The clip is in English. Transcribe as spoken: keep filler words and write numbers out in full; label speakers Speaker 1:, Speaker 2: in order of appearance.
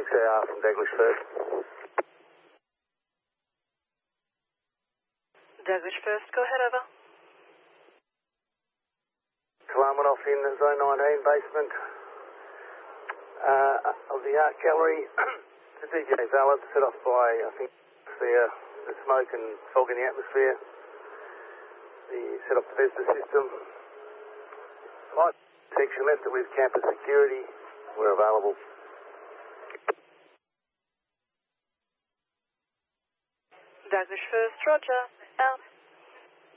Speaker 1: six A R from Douglas First.
Speaker 2: Douglas First, go ahead, over.
Speaker 1: Alarm went off in zone nineteen, basement uh, of the art gallery. The D J valid set off by, I think, the, uh, the smoke and fog in the atmosphere. The set off the Bethesda system. Light section left it with campus security. We're available.
Speaker 2: Douglas First, Roger, out.